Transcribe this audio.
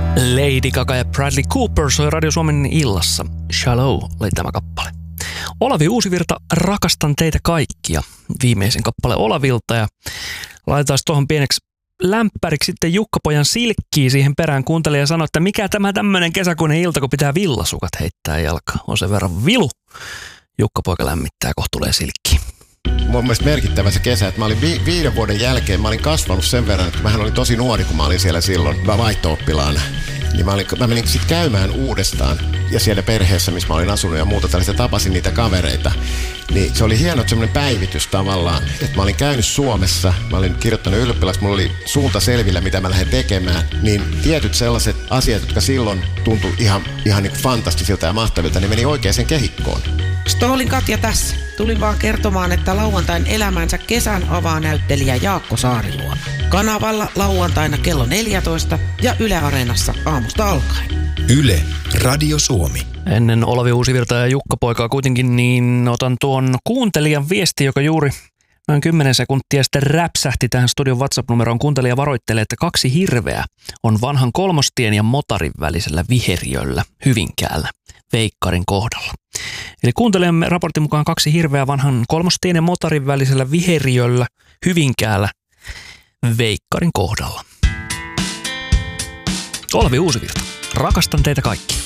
Lady Gaga ja Bradley Cooper soi Radio Suomen illassa. Shallow oli tämä kappale. Olavi Uusivirta, rakastan teitä kaikkia. Viimeisen kappale Olavilta ja laitetaan tuohon pieneksi lämpäriksi sitten Jukka-pojan Silkkiä siihen perään. Kuuntelija sanoi, että mikä tämä tämmöinen kesäkuinen ilta, kun pitää villasukat heittää jalkaan. On sen verran vilu. Jukka-poika lämmittää, kohta tulee Silkkiä. Mun mielestä merkittävä se kesä, että mä olin 5 vuoden jälkeen, mä olin kasvanut sen verran, että mähän olin tosi nuori, kun mä olin siellä silloin vaihto-oppilaana. Niin mä menin sitten käymään uudestaan ja siellä perheessä, missä mä olin asunut ja muuta tällaista, tapasin niitä kavereita. Niin se oli hieno semmoinen päivitys tavallaan, että mä olin käynyt Suomessa, mä olin kirjoittanut ylioppilaaksi, mulla oli suunta selvillä, mitä mä lähden tekemään. Niin tietyt sellaiset asiat, jotka silloin tuntui ihan niin kuin fantastisilta ja mahtavilta, niin meni oikeaan kehikkoon. Stoolin Katja tässä. Tulin vaan kertomaan, että lauantain elämänsä kesän avaa näyttelijä Jaakko Saariluoto. Kanavalla lauantaina kello 14 ja Yle Areenassa aamusta alkaen. Yle, Radio Suomi. Ennen Olavi Uusivirta ja Jukka-poikaa kuitenkin, niin otan tuon kuuntelijan viesti, joka juuri noin 10 sekuntia sitten räpsähti tähän studion WhatsApp-numeroon. Kuuntelija varoittelee, että 2 hirveä on vanhan Kolmostien ja Motarin välisellä viheriöllä Hyvinkäällä Veikkarin kohdalla. Eli kuuntelijamme raportin mukaan 2 hirveä vanhan Kolmostien ja Motarin välisellä viheriöllä Hyvinkäällä Veikkarin kohdalla. Olavi Uusivirta, rakastan teitä kaikki.